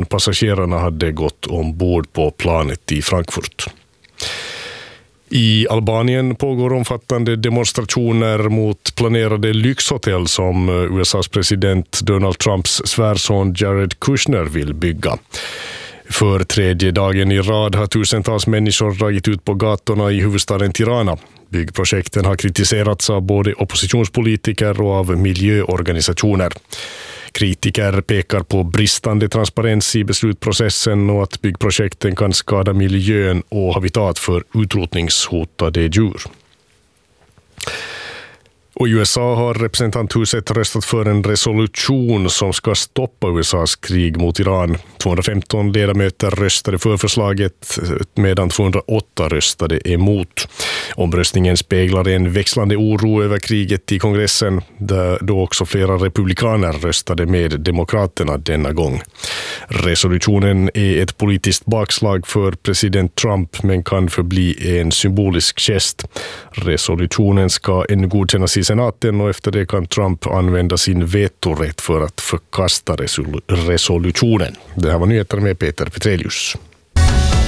passagerarna hade gått ombord på planet i Frankfurt. I Albanien pågår omfattande demonstrationer mot planerade lyxhotell som USAs president Donald Trumps svärson Jared Kushner vill bygga. För tredje dagen i rad har tusentals människor dragit ut på gatorna i huvudstaden Tirana. Byggprojekten har kritiserats av både oppositionspolitiker och av miljöorganisationer. Kritiker pekar på bristande transparens i beslutprocessen och att byggprojekten kan skada miljön och habitat för utrotningshotade djur. Och i USA har representanthuset röstat för en resolution som ska stoppa USAs krig mot Iran. 215 ledamöter röstade för förslaget medan 208 röstade emot. Omröstningen speglar en växlande oro över kriget i kongressen, där då också flera republikaner röstade med demokraterna denna gång. Resolutionen är ett politiskt bakslag för president Trump men kan förbli en symbolisk gest. Resolutionen ska ännu godkännas i senaten och efter det kan Trump använda sin vetorätt för att förkasta resolutionen. Det här var nyheter med Peter Petrelius.